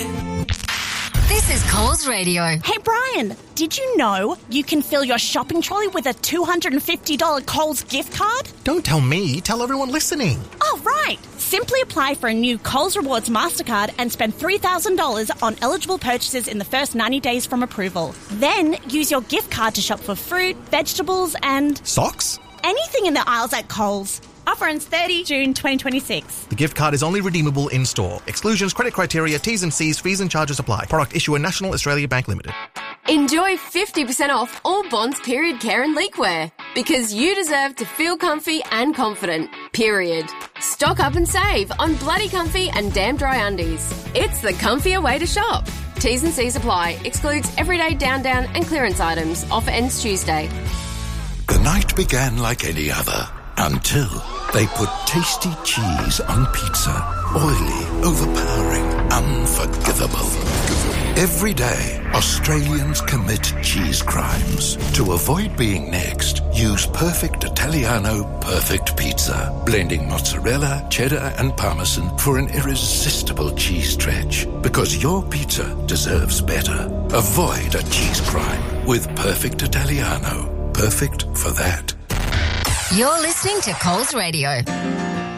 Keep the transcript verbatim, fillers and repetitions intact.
This is Coles Radio. Hey, Brian, did you know you can fill your shopping trolley with a two hundred fifty dollars Coles gift card? Don't tell me, tell everyone listening. Oh, right. Simply apply for a new Coles Rewards MasterCard and spend three thousand dollars on eligible purchases in the first ninety days from approval. Then use your gift card to shop for fruit, vegetables and... Socks? Anything in the aisles at Coles. Offer ends thirtieth of June twenty twenty-six. The gift card is only redeemable in-store. Exclusions, credit criteria, T's and C's, fees and charges apply. Product issuer National Australia Bank Limited. Enjoy fifty percent off all Bonds period care and leakwear. Because you deserve to feel comfy and confident. Period. Stock up and save on Bloody Comfy and Damn Dry Undies. It's the comfier way to shop. T's and C's apply. Excludes everyday down down and clearance items. Offer ends Tuesday. The night began like any other. Until they put tasty cheese on pizza. Oily, overpowering, unforgivable. Every day, Australians commit cheese crimes. To avoid being next, use Perfect Italiano Perfect Pizza. Blending mozzarella, cheddar and parmesan for an irresistible cheese stretch. Because your pizza deserves better. Avoid a cheese crime with Perfect Italiano. Perfect for that. You're listening to Coles Radio.